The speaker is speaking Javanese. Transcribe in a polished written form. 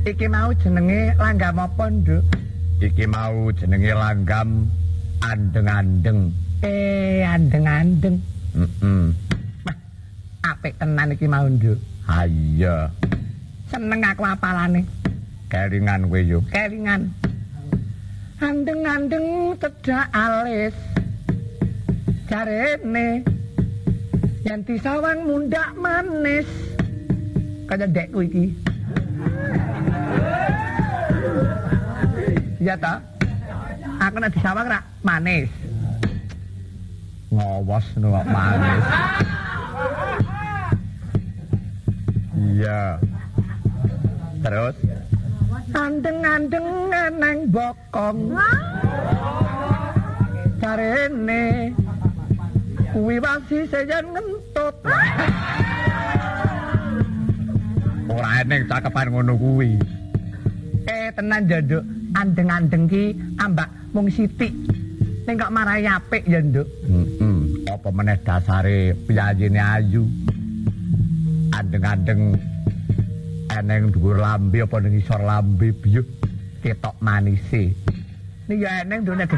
Iki mau jenenge langgam apa, Nduk? Iki mau jenenge langgam andeng-andeng. Andeng-andeng. Wah, apik tenan iki mau, Nduk. Ha iya. Seneng aku apalane. Kelingan kowe yo. Kelingan. Andeng-andeng cedak alis. Jarene yen disawang mundak manis. Kaya ndekku iki. Iya ta? Aku nek disawang ra manis. Ngawas no manis. Iya. Terus Andeng-andeng eneng bokong. Jarene kuwi wasi sejen ngentut. ora eneng cakepan ngono kuwi. Tenan Nduk, andeng-andeng ki ambak mung sithik. Ning kok marahi apik ya, Nduk. Apa meneh dasare piyayine ayu. Andeng-andeng eneng dhuwur lambe apa ning isor lambe biyut ketok manise. Ning ya eneng ndone